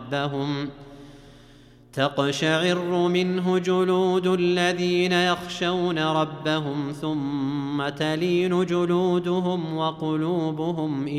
ربهم تقشعر منه جلود الذين يخشون ربهم ثم تلين جلودهم وقلوبهم